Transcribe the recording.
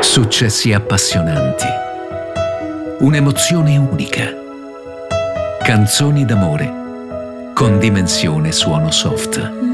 Successi appassionanti. Un'emozione unica. Canzoni d'amore con dimensione suono soft.